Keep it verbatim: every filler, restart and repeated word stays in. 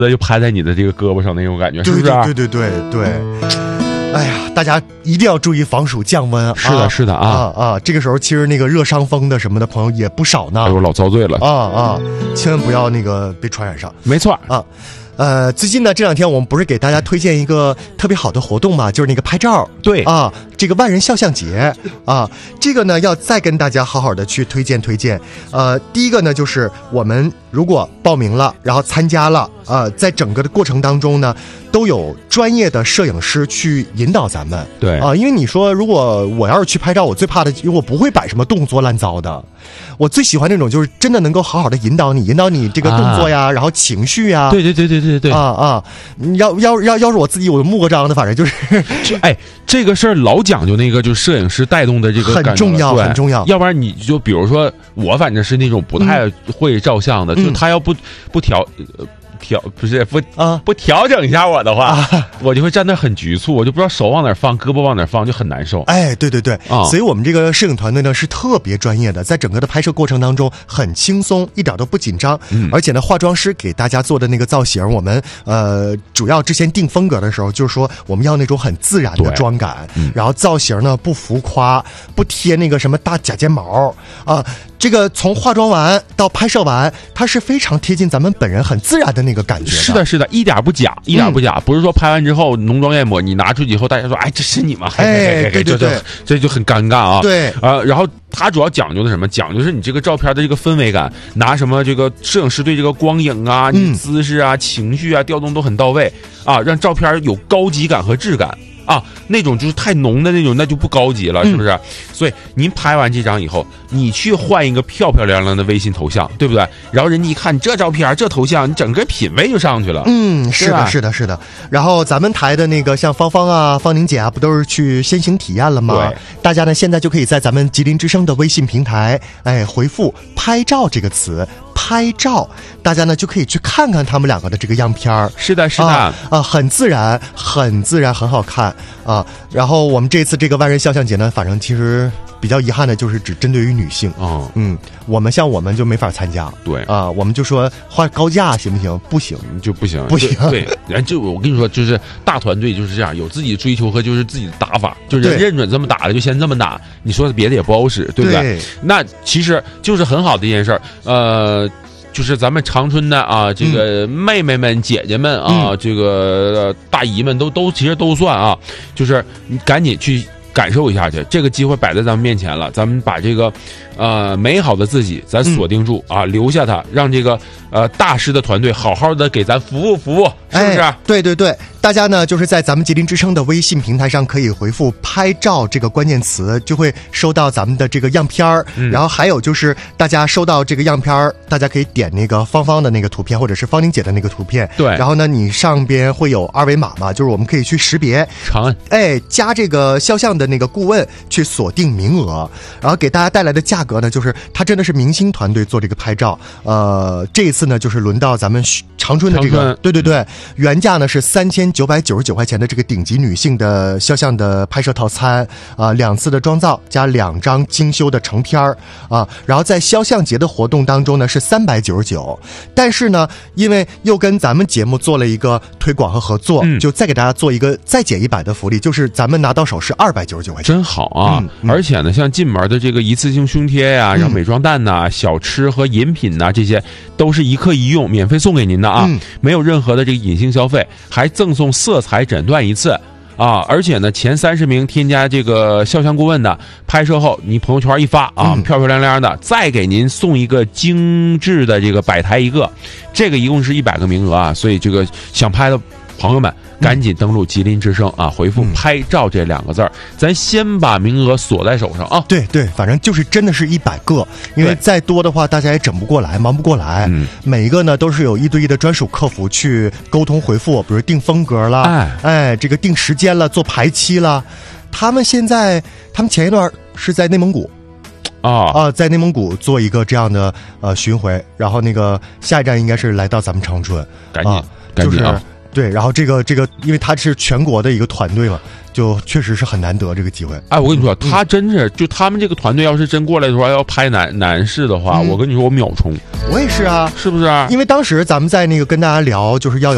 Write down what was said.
那就拍在你的这个胳膊上那种感觉，是不是？ 对对对对对。哎呀，大家一定要注意防暑降温。 是的，是的啊啊啊！这个时候其实那个热伤风的什么的朋友也不少呢。 哎呦，老遭罪了啊啊！千万不要那个被传染上。 没错啊。呃，最近呢这两天我们不是给大家推荐一个特别好的活动嘛，就是那个拍照。 对啊，这个万人肖像节啊，这个呢要再跟大家好好的去推荐推荐。呃，第一个呢就是我们如果报名了，然后参加了，呃，在整个的过程当中呢，都有专业的摄影师去引导咱们。 对啊，因为你说如果我要是去拍照，我最怕的，因为我不会摆什么动作乱糟的，我最喜欢那种就是真的能够好好的引导你，引导你这个动作呀，啊、然后情绪呀。 对对对对对对啊啊！要要要要是我自己，我木个张的，反正就是就哎，这个事儿老讲究那个，就是摄影师带动的这个很重要，很重要。 要不然你就比如说我，反正是那种不太会照相的，嗯、就他要不不调。呃调不是不啊不调整一下我的话，啊、我就会站那很局促，我就不知道手往哪放，胳膊往哪放，就很难受。 哎，对对对，啊、所以我们这个摄影团队呢是特别专业的，在整个的拍摄过程当中很轻松，一点都不紧张。嗯，而且呢，化妆师给大家做的那个造型，我们呃主要之前定风格的时候，就是说我们要那种很自然的妆感，嗯、然后造型呢不浮夸，不贴那个什么大假睫毛啊。这个从化妆完到拍摄完，它是非常贴近咱们本人很自然的那个感觉的。 是的，是的，一点不假，一点不假。嗯、不是说拍完之后浓妆艳抹，你拿出去以后，大家说，哎，这是你吗？ 哎，对对对， 这就很尴尬啊。 对啊、呃，然后它主要讲究的什么？讲究是你这个照片的这个氛围感，拿什么这个摄影师对这个光影啊、你姿势啊、嗯、情绪啊调动都很到位啊，让照片有高级感和质感。啊，那种就是太浓的那种，那就不高级了，是不是？嗯、所以您拍完这张以后，你去换一个漂漂亮亮的微信头像，对不对？然后人家一看这照片、这头像，你整个品味就上去了。 嗯，是的，是的，是的。然后咱们台的那个像芳芳啊、芳宁姐啊，不都是去先行体验了吗？ 对， 大家呢现在就可以在咱们吉林之声的微信平台，哎，回复“拍照”这个词。拍照，大家呢就可以去看看他们两个的这个样片儿。 是的，是的， 啊，啊很自然，很自然，很好看啊。然后我们这次这个万人肖像节呢，反正其实比较遗憾的就是只针对于女性。 哦， 嗯，我们像我们就没法参加。 对啊，我们就说花高价行不行？不行， 就不行， 不行。 对，然就我跟你说，就是大团队就是这样，有自己追求和就是自己的打法，就是认准这么打的就先这么打。你说别的也不好使，对不对？ 对， 那其实就是很好的一件事儿。呃。就是咱们长春的啊，这个妹妹们、嗯、姐姐们啊，嗯、这个、呃、大姨们都都其实都算啊，就是你赶紧去感受一下去，这个机会摆在咱们面前了，咱们把这个呃美好的自己咱锁定住、嗯、啊，留下它，让这个呃大师的团队好好的给咱服务服务，是不是？ 哎、对对对。大家呢，就是在咱们吉林之声的微信平台上可以回复“拍照”这个关键词，就会收到咱们的这个样片儿。嗯、然后还有就是，大家收到这个样片儿，大家可以点那个芳芳的那个图片，或者是芳宁姐的那个图片。 对。 然后呢，你上边会有二维码嘛，就是我们可以去识别， 长按， 哎，加这个肖像的那个顾问去锁定名额，然后给大家带来的价格呢，就是它真的是明星团队做这个拍照。呃，这一次呢，就是轮到咱们长春的这个，对对对，原价呢是三千九百九十九块钱的这个顶级女性的肖像的拍摄套餐啊、呃，两次的妆造加两张精修的成片儿啊，然后在肖像节的活动当中呢是三百九十九，但是呢，因为又跟咱们节目做了一个推广和合作，嗯、就再给大家做一个再减一百的福利，就是咱们拿到手是二百九十九块钱， 真好啊！嗯嗯、而且呢，像进门的这个一次性胸贴呀、啊，然后美妆蛋呐、啊、小吃和饮品呐、啊，这些都是一客一用，免费送给您的啊，嗯、没有任何的这个隐形消费，还赠送色彩诊断一次啊！而且呢，前三十名添加这个肖像顾问的，拍摄后你朋友圈一发啊，嗯、漂漂亮亮的，再给您送一个精致的这个摆台一个，这个一共是一百个名额啊！所以这个想拍的朋友们，赶紧登录吉林之声啊，回复拍照这两个字儿，咱先把名额锁在手上啊。 对对，反正就是真的是一百个，因为再多的话大家也整不过来，忙不过来。嗯，每一个呢都是有一对一的专属客服去沟通回复，比如定风格啦，哎哎，这个定时间了，做排期了。他们现在，他们前一段是在内蒙古。 啊啊，在内蒙古做一个这样的呃巡回，然后那个下一站应该是来到咱们长春， 赶紧、 啊、 赶紧啊！ 就是对，然后这个这个，因为他是全国的一个团队嘛，就确实是很难得这个机会。 哎，我跟你说，他真是、嗯、就他们这个团队要是真过来的话，要拍男男士的话，嗯、我跟你说，我秒冲。 我也是啊， 是不是啊？ 因为当时咱们在那个跟大家聊，就是要有。